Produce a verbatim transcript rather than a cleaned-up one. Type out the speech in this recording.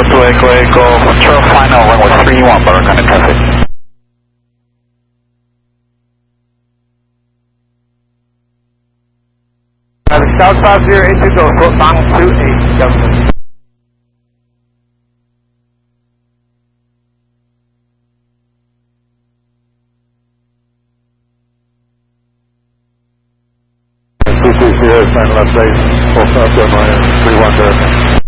two Echo Echo, control final runway three one, bar connect traffic. Uh, South five zero eight two go, float bound two eight, government. two two zero, sign left base, full south, three one,